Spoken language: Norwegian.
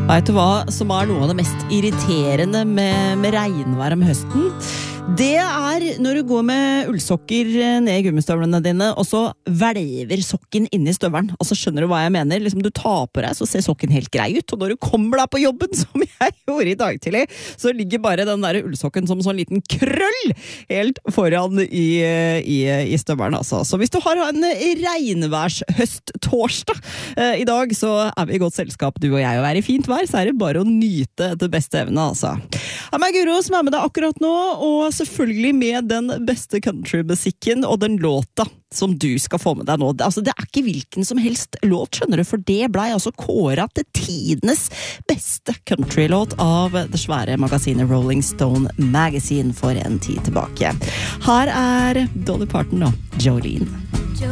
Vet du hva som noe av det mest irriterende med regnvær om høsten? Det når du går med ullsokker ned I gummistøvlene dine, og så velver sokken inni støvelen. Altså, skjønner du hva jeg mener? Liksom, du tar på deg, så ser sokken helt grei ut, og når du kommer deg på jobben, som jeg gjorde I dag tidlig, så ligger bare den der ullsokken som sånn liten krøll helt foran I støvelen. Altså. Så hvis du har en regnværshøst-torsdag I dag, så vi I godt selskap, du og jeg, og I fint vær, så det bare å nyte det beste evne, altså. Jeg meg Guro som med deg akkurat nå, og selvfølgelig med den beste countrymusikken og den låta som du skal få med deg nå. Altså, det ikke hvilken som helst låt, skjønner du, for det ble altså kåret til tidenes beste countrylåt av det svære magasinet Rolling Stone Magazine for en tid tilbake. Her Dolly Parton og Jolene.